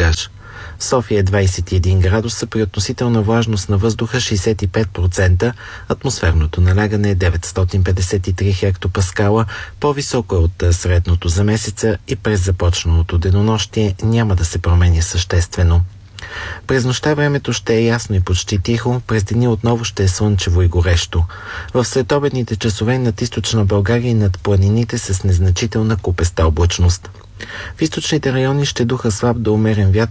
багаж. В София е 21 градуса при относителна влажност на въздуха 65%, атмосферното налягане е 953 хектопаскала, по-високо е от средното за месеца и през започналото денонощие няма да се промени съществено. През нощта времето ще е ясно и почти тихо, през деня отново ще е слънчево и горещо. В следобедните часове над източна България и над планините с незначителна купеста облачност. В източните райони ще духа слаб до умерен вятър